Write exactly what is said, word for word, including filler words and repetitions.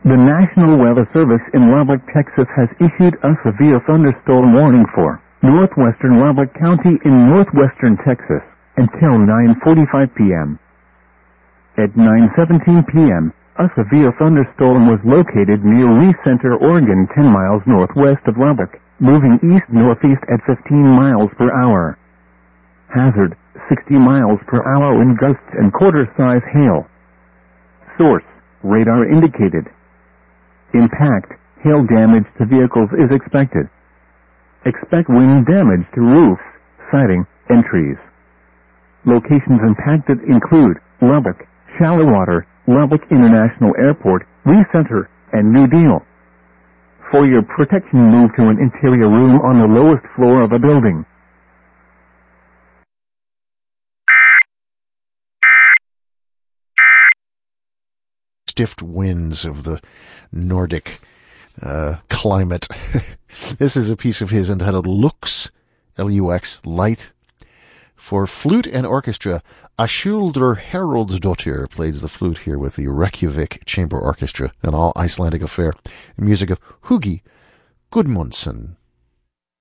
The National Weather Service in Lubbock, Texas has issued a severe thunderstorm warning for northwestern Lubbock County in northwestern Texas until nine forty-five p.m. At nine seventeen p.m., a severe thunderstorm was located near Lee Center, Oregon, ten miles northwest of Lubbock, moving east-northeast at fifteen miles per hour. Hazard, sixty miles per hour wind gusts and quarter-size hail. Source, radar indicated. Impact, hail damage to vehicles is expected. Expect wind damage to roofs, siding, and trees. Locations impacted include Lubbock, Shallowater, Lubbock International Airport, Lee Center, and New Deal. For your protection, move to an interior room on the lowest floor of a building. Stiff winds of the Nordic uh, climate. This is a piece of his entitled Lux, L U X, Light. For flute and orchestra, Ashuldur Haraldsdottir plays the flute here with the Reykjavik Chamber Orchestra, an all Icelandic affair. The music of Hugi Gudmundsson.